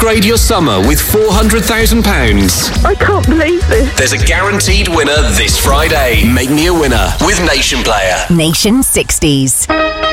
Upgrade your summer with £400,000. I can't believe this. There's a guaranteed winner this Friday. Make me a winner with Nation Player. Nation 60s.